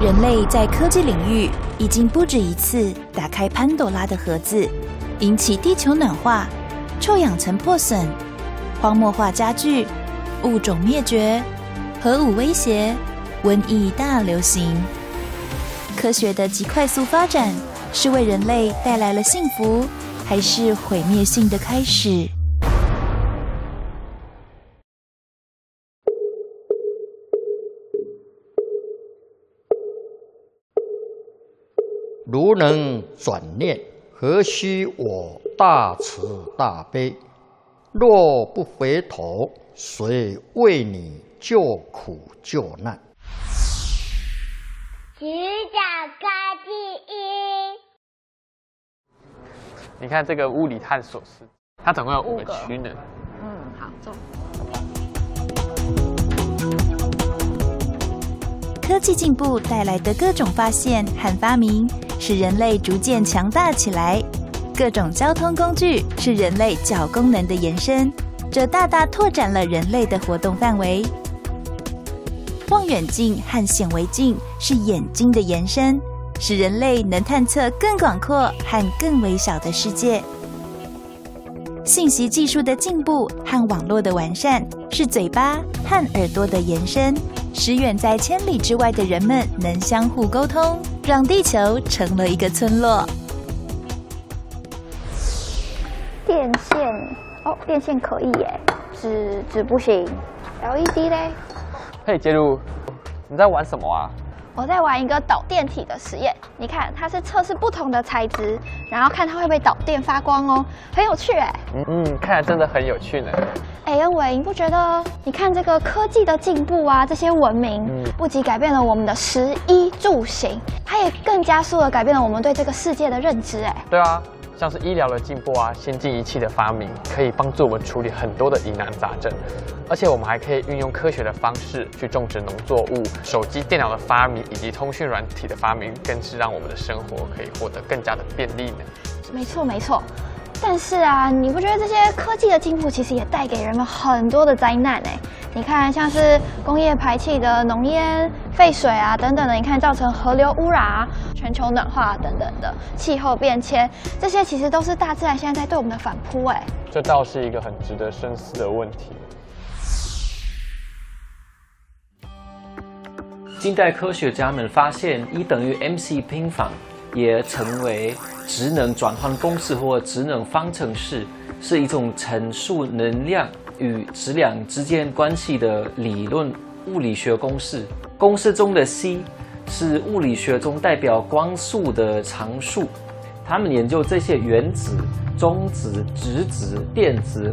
人类在科技领域已经不止一次打开潘朵拉的盒子，引起地球暖化、臭氧层破损、荒漠化加剧、物种灭绝、核武威胁、瘟疫大流行。科学的极快速发展是为人类带来了幸福，还是毁灭性的开始？ 如能转念，何须我大慈大悲？若不回头，谁为你救苦救难？ 举手科技一。 你看这个物理探索室，它总共有5个区呢。 好，走。 科技进步带来的各种发现和发明，使人类逐渐强大起来。各种交通工具是人类脚功能的延伸，这大大拓展了人类的活动范围。望远镜和显微镜是眼睛的延伸，使人类能探测更广阔和更微小的世界。信息技术的进步和网络的完善是嘴巴和耳朵的延伸，使远在千里之外的人们能相互沟通，让地球成了一个村落。 电线哦，电线可以耶，纸不行。LED 嘞？ 嘿，杰如，你在玩什么啊？ 我在玩一个导电体的实验。你看，它是测试不同的材质，然后看它会不会导电发光哦，很有趣哎。 看来真的很有趣呢。 恩伟，你不觉得？你看这个科技的进步啊，这些文明，不仅改变了我们的食衣住行，它也更加速地改变了我们对这个世界的认知哎。 对啊。像是医疗的进步啊，先进仪器的发明，可以帮助我们处理很多的疑难杂症，而且我们还可以运用科学的方式去种植农作物。手机、电脑的发明以及通讯软体的发明，更是让我们的生活可以获得更加的便利呢。 没错没错，但是啊，你不觉得这些科技的进步其实也带给人们很多的灾难哎？你看，像是工业排气的浓烟、废水啊等等的，你看造成河流污染啊、全球暖化等等的气候变迁，这些其实都是大自然现在在对我们的反扑哎。 这倒是一个很值得深思的问题。 近代科学家们发现，E等于 mc 平方，也成为质能转换公式或质能方程式，是一种陈述能量与质量之间关系的理论物理学公式。公式中的 c 是物理学中代表光速的常数。他们研究这些原子、中子、质子、电子、